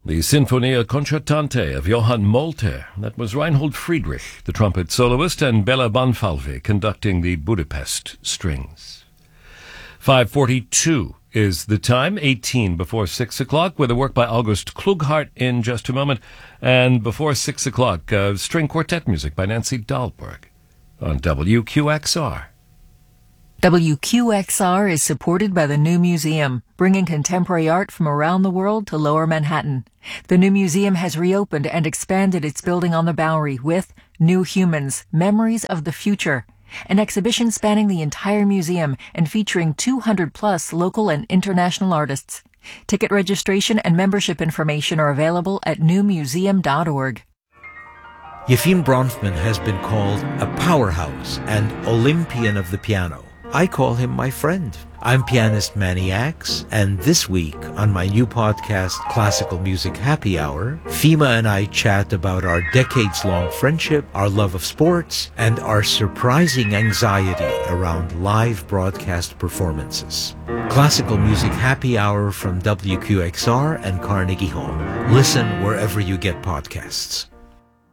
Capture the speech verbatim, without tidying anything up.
The Sinfonia Concertante of Johann Molter. That was Reinhold Friedrich, the trumpet soloist, and Bela Bonfalve conducting the Budapest strings. five forty-two is the time, eighteen before six o'clock, with a work by August Klughart in just a moment. And before six o'clock, uh, string quartet music by Nancy Dahlberg on W Q X R. W Q X R is supported by the New Museum, bringing contemporary art from around the world to Lower Manhattan. The New Museum has reopened and expanded its building on the Bowery with New Humans, Memories of the Future, an exhibition spanning the entire museum and featuring two hundred plus local and international artists. Ticket registration and membership information are available at new museum dot org. Yefim Bronfman has been called a powerhouse and Olympian of the piano. I call him my friend. I'm pianist Manny Axe, and this week on my new podcast, Classical Music Happy Hour, Fima and I chat about our decades-long friendship, our love of sports, and our surprising anxiety around live broadcast performances. Classical Music Happy Hour from W Q X R and Carnegie Hall. Listen wherever you get podcasts.